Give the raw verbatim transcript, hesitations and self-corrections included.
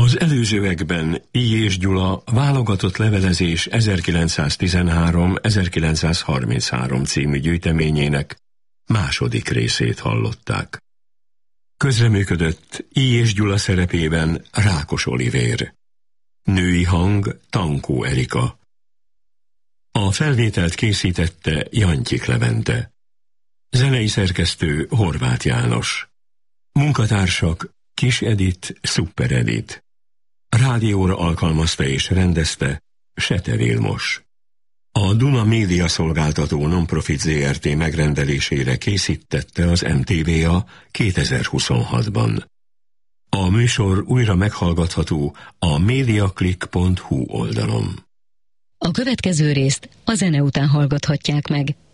Az előzőekben I. és Gyula válogatott levelezés ezerkilencszáztizenhárom-ezerkilencszázharminchárom című gyűjteményének második részét hallották. Közreműködött I. és Gyula szerepében Rákos Olivér. Női hang Tankó Erika. A felvételt készítette Jantyik Levente. Zenei szerkesztő Horváth János. Munkatársak Kis Edit, Szuper Edit. Rádióra alkalmazta és rendezte Sete Vilmos. A Duna Média Szolgáltató Nonprofit Zé Er Té megrendelésére készítette az em té vé á kétezer-huszonhatban. A műsor újra meghallgatható a mediaclick pont hu oldalon. A következő részt a zene után hallgathatják meg.